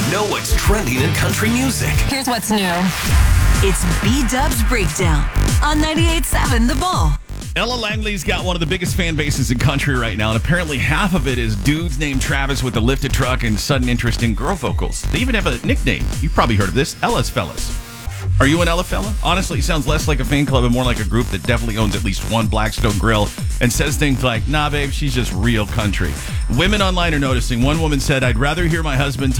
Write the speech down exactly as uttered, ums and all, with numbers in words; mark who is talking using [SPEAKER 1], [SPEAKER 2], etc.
[SPEAKER 1] Know what's trending in country music.
[SPEAKER 2] Here's what's new.
[SPEAKER 3] It's B-Dub's Breakdown on ninety-eight point seven The Bull.
[SPEAKER 4] Ella Langley's got one of the biggest fan bases in country right now, and apparently half of it is dudes named Travis with a lifted truck and sudden interest in girl vocals. They even have a nickname. You've probably heard of this, Ella's Fellas. Are you an Ella fella? Honestly, it sounds less like a fan club and more like a group that definitely owns at least one Blackstone grill and says things like, nah, babe, she's just real country. Women online are noticing. One woman said, I'd rather hear my husband